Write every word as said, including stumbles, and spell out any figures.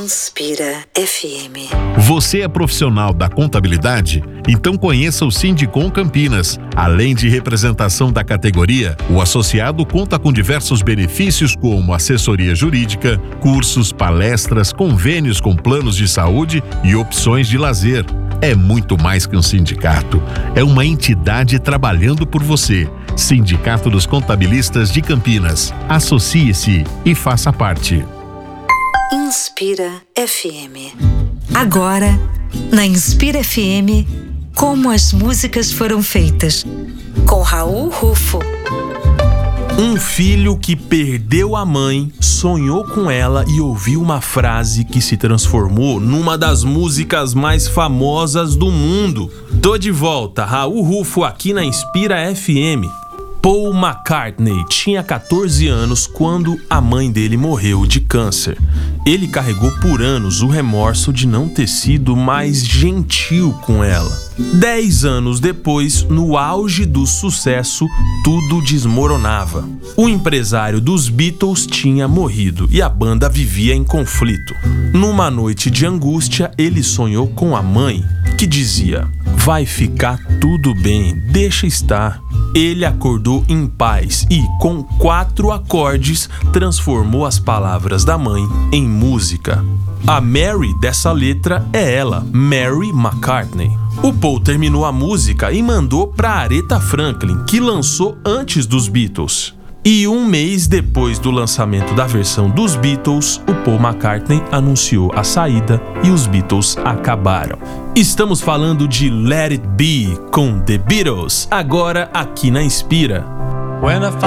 Inspira F M. Você é profissional da contabilidade? Então conheça o Sindicom Campinas. Além de representação da categoria, o associado conta com diversos benefícios como assessoria jurídica, cursos, palestras, convênios com planos de saúde e opções de lazer. É muito mais que um sindicato. É uma entidade trabalhando por você. Sindicato dos Contabilistas de Campinas. Associe-se e faça parte. Inspira F M. Agora, na Inspira F M, como as músicas foram feitas, com Raul Rufo. Um filho que perdeu a mãe, sonhou com ela e ouviu uma frase que se transformou numa das músicas mais famosas do mundo. Tô de volta, Raul Rufo aqui na Inspira F M. Paul McCartney tinha catorze anos quando a mãe dele morreu de câncer. Ele carregou por anos o remorso de não ter sido mais gentil com ela. Dez anos depois, no auge do sucesso, tudo desmoronava. O empresário dos Beatles tinha morrido e a banda vivia em conflito. Numa noite de angústia, ele sonhou com a mãe, que dizia: "Vai ficar tudo bem, deixa estar." Ele acordou em paz e, com quatro acordes, transformou as palavras da mãe em música. A Mary dessa letra é ela, Mary McCartney. O Paul terminou a música e mandou para Aretha Franklin, que lançou antes dos Beatles. E um mês depois do lançamento da versão dos Beatles, o Paul McCartney anunciou a saída e os Beatles acabaram. Estamos falando de Let It Be com The Beatles, agora aqui na Inspira. When I